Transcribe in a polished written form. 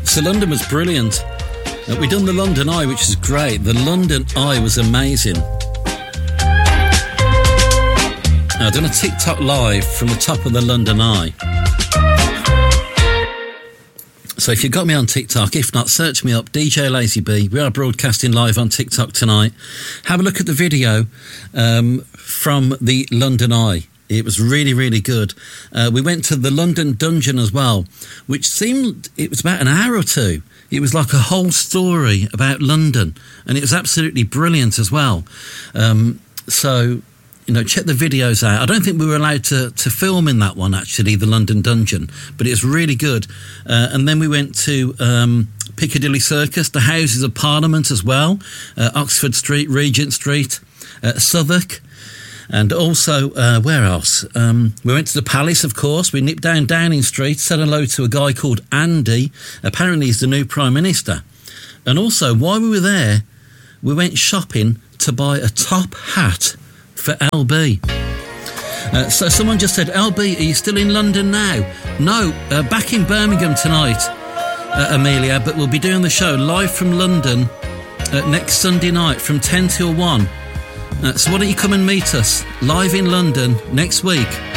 So London was brilliant. We done the London Eye, which is great. The London Eye was amazing. I've done a TikTok live from the top of the London Eye. So if you've got me on TikTok, if not, search me up, DJ Lazy B. We are broadcasting live on TikTok tonight. Have a look at the video from the London Eye. It was really, really good. We went to the London Dungeon as well, which seemed, it was about an hour or two. It was like a whole story about London, and it was absolutely brilliant as well. So, you know, check the videos out. I don't think we were allowed to film in that one, actually, the London Dungeon, but it was really good. And then we went to Piccadilly Circus, the Houses of Parliament as well, Oxford Street, Regent Street, Southwark. And also, where else? We went to the Palace, of course. We nipped down Downing Street, said hello to a guy called Andy. Apparently he's the new Prime Minister. And also, while we were there, we went shopping to buy a top hat for LB. So someone just said, LB, are you still in London now? No, back in Birmingham tonight, Amelia, but we'll be doing the show live from London next Sunday night from 10 till 1. So why don't you come and meet us live in London next week?